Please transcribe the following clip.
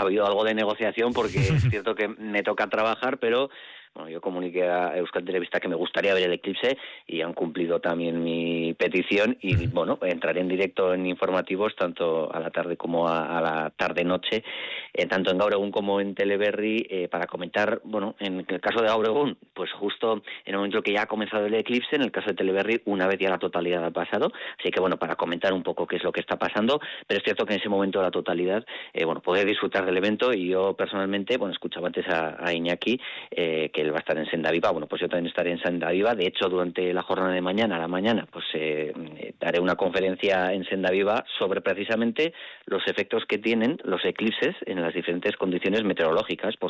habido algo de negociación porque es cierto que me toca trabajar, pero bueno, yo comuniqué a Euskal Telebista que me gustaría ver el eclipse y han cumplido también mi petición y bueno, entraré en directo en informativos tanto a la tarde como a la tarde-noche, tanto en Gaur Egun como en Teleberri, para comentar, bueno, en el caso de Gaur Egun, pues justo en el momento que ya ha comenzado el eclipse, en el caso de Teleberri, una vez ya la totalidad ha pasado, así que bueno, para comentar un poco qué es lo que está pasando, pero es cierto que en ese momento de la totalidad, bueno, poder disfrutar del evento y yo personalmente, bueno, escuchaba antes a Iñaki, que él va a estar en Senda Viva, bueno, pues yo también estaré en Senda Viva, de hecho durante la jornada de mañana, a la mañana, pues daré una conferencia en Senda Viva sobre precisamente los efectos que tienen los eclipses en las diferentes condiciones meteorológicas,